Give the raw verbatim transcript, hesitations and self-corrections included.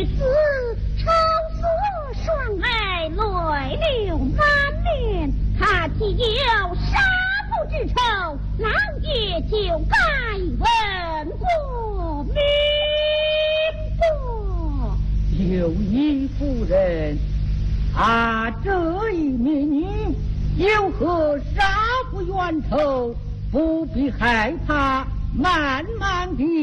女子愁色双爱，泪流满面。他既有杀父之仇，老爷就该问过明过。 有一夫人，啊，这一民女有何杀父冤仇？不必害怕，慢慢的